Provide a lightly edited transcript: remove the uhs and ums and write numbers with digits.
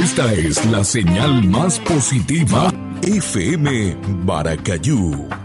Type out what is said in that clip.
Esta es la señal más positiva FM Maracayú.